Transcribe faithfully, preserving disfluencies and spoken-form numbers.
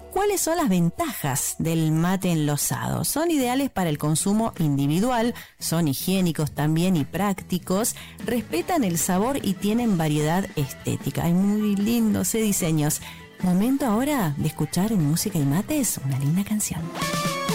¿Cuáles son las ventajas del mate enlosado? Son ideales para el consumo individual, son higiénicos también y prácticos, respetan el sabor y tienen variedad estética. Hay muy lindos eh, diseños. Momento ahora de escuchar en Música y Mates una linda canción.